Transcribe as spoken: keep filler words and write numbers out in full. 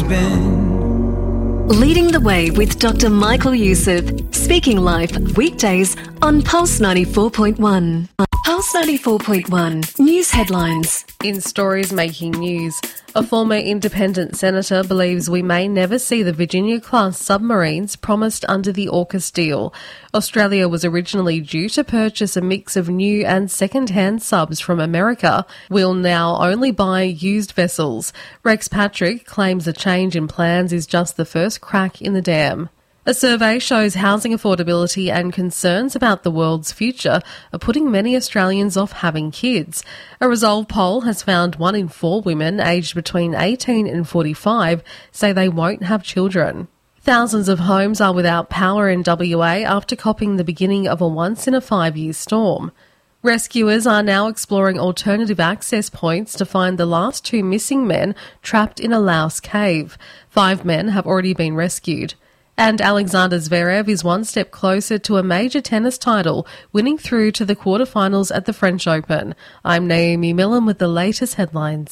been. Leading the Way with Doctor Michael Youssef, speaking live weekdays on Pulse ninety-four point one. Pulse ninety-four point one, news headlines. In stories making news, a former independent senator believes we may never see the Virginia-class submarines promised under the AUKUS deal. Australia was originally due to purchase a mix of new and second-hand subs from America. We'll now only buy used vessels. Rex Patrick claims a change in plans is just the first crack in the dam. A survey shows housing affordability and concerns about the world's future are putting many Australians off having kids. A Resolve poll has found one in four women aged between eighteen and forty-five say they won't have children. Thousands of homes are without power in W A after copping the beginning of a once-in-a-five-year storm. Rescuers are now exploring alternative access points to find the last two missing men trapped in a Laos cave. Five men have already been rescued. And Alexander Zverev is one step closer to a major tennis title, winning through to the quarterfinals at the French Open. I'm Naomi Millen with the latest headlines.